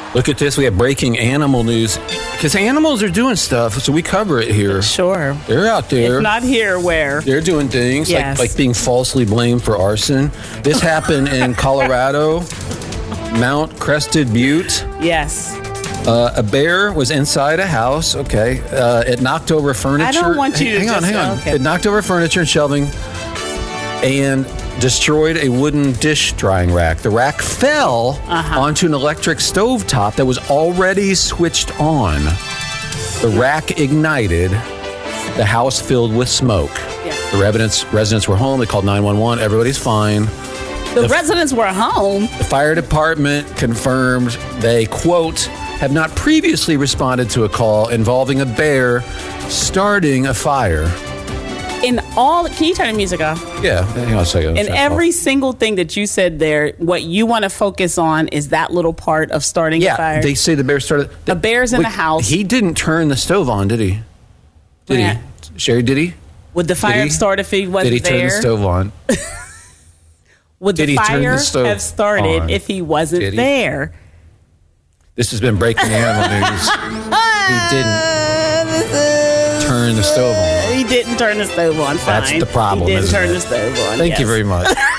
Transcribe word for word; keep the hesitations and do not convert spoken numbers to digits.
Look at this. We have breaking animal news. Because animals are doing stuff, so we cover it here. Sure. They're out there. If not here, where? They're doing things Yes. like, like being falsely blamed for arson. This happened in Colorado, Mount Crested Butte. Yes. Uh, a bear was inside a house. Okay. Uh, it knocked over furniture. I don't want you to Hang on, just- hang on. okay. It knocked over furniture and shelving and destroyed a wooden dish drying rack. The rack fell Uh-huh. onto an electric stovetop that was already switched on. The rack ignited. The house filled with smoke. Yeah. The residents, residents were home. They called nine one one. Everybody's fine. The, The- residents were home. The fire department confirmed they, quote, have not previously responded to a call involving a bear starting a fire. In all, can you turn the music off? Yeah, hang on a second. In every single thing that you said there, what you want to focus on is that little part of starting a Yeah, fire. they say the bear started. A bear's in Wait, the house. He didn't turn the stove on, did he? Did Yeah. he? Sherry, did he? Would the fire Did he? have started if he wasn't Did he there? turn the stove on? Would Did the he turn the fire stove have started on? if he wasn't Did he? there? This has been breaking animal news. He didn't turn the stove on. He didn't turn the stove on. Fine. That's the problem, He didn't isn't turn it? the stove on. Thank you yes. very much.